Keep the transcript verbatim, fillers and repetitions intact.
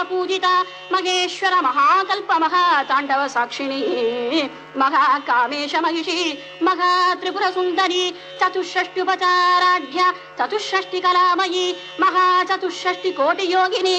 पूजिता महेश्वर महाकल्प महातांडव साक्षिणी महाकामेश महिषी महा त्रिपुर सुंदरी चतुष्षष्ट्युपचाराढ्य चतुष्षष्टि कलामयी महा चतुष्षष्टि कोटि योगिनी